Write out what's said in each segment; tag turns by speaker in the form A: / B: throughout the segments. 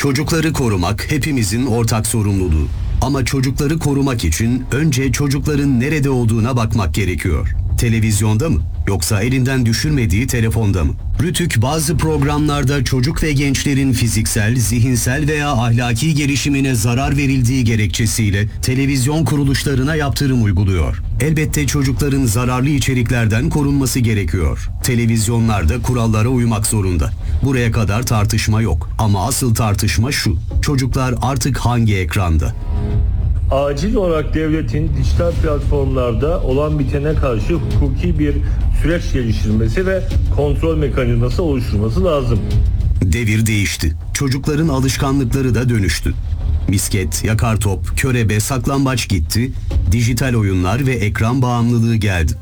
A: Çocukları korumak hepimizin ortak sorumluluğu. Ama çocukları korumak için önce çocukların nerede olduğuna bakmak gerekiyor. Televizyonda mı? Yoksa elinden düşürmediği telefonda mı? Rütük bazı programlarda çocuk ve gençlerin fiziksel, zihinsel veya ahlaki gelişimine zarar verildiği gerekçesiyle televizyon kuruluşlarına yaptırım uyguluyor. Elbette çocukların zararlı içeriklerden korunması gerekiyor. Televizyonlar da kurallara uymak zorunda. Buraya kadar tartışma yok. Ama asıl tartışma şu: çocuklar artık hangi ekranda?
B: Acil olarak devletin dijital platformlarda olan bitene karşı hukuki bir süreç geliştirmesi ve kontrol mekanizması oluşturması lazım.
A: Devir değişti. Çocukların alışkanlıkları da dönüştü. Misket, yakar top, körebe, saklambaç gitti. Dijital oyunlar ve ekran bağımlılığı geldi.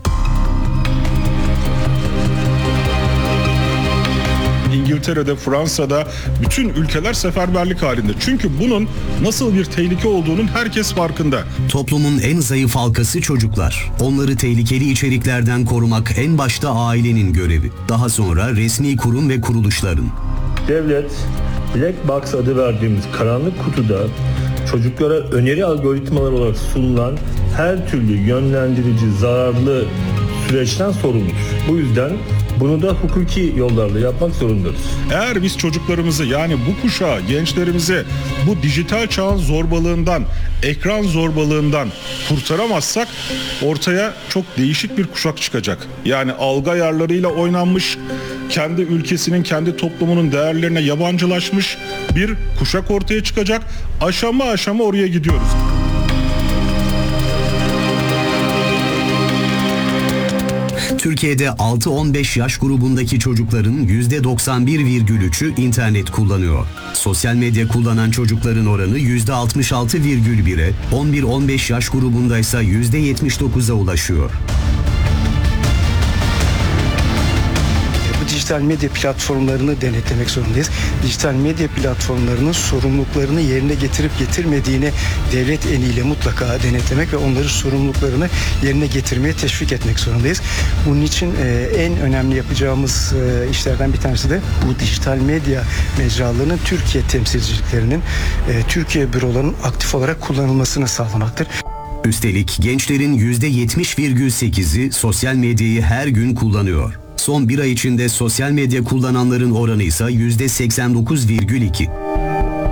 C: İngiltere'de, Fransa'da bütün ülkeler seferberlik halinde. Çünkü bunun nasıl bir tehlike olduğunun herkes farkında.
A: Toplumun en zayıf halkası çocuklar. Onları tehlikeli içeriklerden korumak en başta ailenin görevi. Daha sonra resmi kurum ve kuruluşların.
B: Devlet, Black Box adı verdiğimiz karanlık kutuda çocuklara öneri algoritmaları olarak sunulan her türlü yönlendirici, zararlı süreçten sorumludur. Bu yüzden bunu da hukuki yollarla yapmak zorundayız.
C: Eğer biz çocuklarımızı, yani bu kuşağı, gençlerimizi bu dijital çağın zorbalığından, ekran zorbalığından kurtaramazsak ortaya çok değişik bir kuşak çıkacak. Yani algı ayarlarıyla oynanmış, kendi ülkesinin, kendi toplumunun değerlerine yabancılaşmış bir kuşak ortaya çıkacak. Aşama aşama oraya gidiyoruz.
A: Türkiye'de 6-15 yaş grubundaki çocukların %91,3'ü internet kullanıyor. Sosyal medya kullanan çocukların oranı %66,1'e, 11-15 yaş grubundaysa %79'a ulaşıyor.
D: Dijital medya platformlarını denetlemek zorundayız. Dijital medya platformlarının sorumluluklarını yerine getirip getirmediğini devlet eliyle mutlaka denetlemek ve onların sorumluluklarını yerine getirmeye teşvik etmek zorundayız. Bunun için en önemli yapacağımız işlerden bir tanesi de bu dijital medya mecralarının Türkiye temsilciliklerinin, Türkiye bürolarının aktif olarak kullanılmasını sağlamaktır.
A: Üstelik gençlerin %70,8'i sosyal medyayı her gün kullanıyor. Son bir ay içinde sosyal medya kullananların oranı ise %89,2.